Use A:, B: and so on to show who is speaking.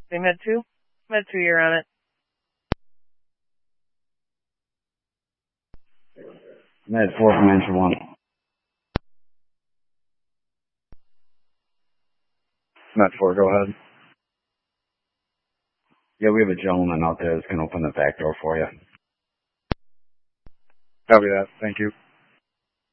A: Say Med 2? Med 2, you're on it.
B: Med 4 from Entry 1. Med 4, go ahead. Yeah, we have a gentleman out there that's going to open the back door for you.
C: Copy that. Thank you.